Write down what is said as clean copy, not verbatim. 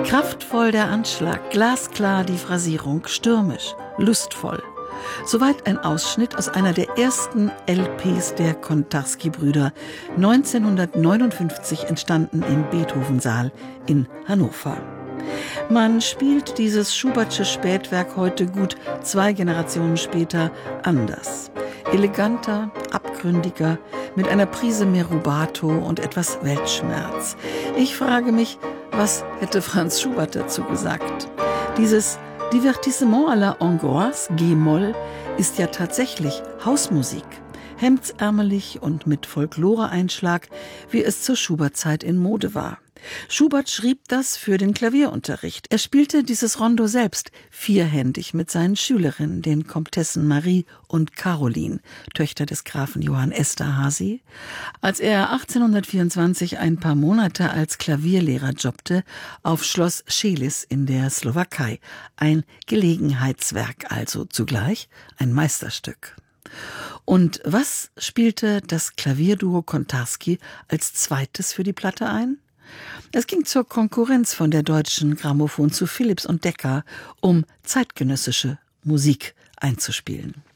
Kraftvoll der Anschlag, glasklar die Phrasierung, stürmisch, lustvoll. Soweit ein Ausschnitt aus einer der ersten LPs der Kontarski-Brüder, 1959 entstanden im Beethovensaal in Hannover. Man spielt dieses Schubertsche Spätwerk heute gut 2 Generationen später anders. Eleganter, abgründiger, mit einer Prise mehr Rubato und etwas Weltschmerz. Ich frage mich, was hätte Franz Schubert dazu gesagt? Dieses Divertissement à la Hongroise, G-Moll, ist ja tatsächlich Hausmusik. Hemdsärmelig und mit Folklore-Einschlag, wie es zur Schubert-Zeit in Mode war. Schubert schrieb das für den Klavierunterricht. Er spielte dieses Rondo selbst vierhändig mit seinen Schülerinnen, den Komtessen Marie und Caroline, Töchter des Grafen Johann Esterházy. Als er 1824 ein paar Monate als Klavierlehrer jobbte auf Schloss Schelis in der Slowakei. Ein Gelegenheitswerk, also zugleich ein Meisterstück. Und was spielte das Klavierduo Kontarski als zweites für die Platte ein? Es ging zur Konkurrenz von der Deutschen Grammophon zu Philips und Decca, um zeitgenössische Musik einzuspielen.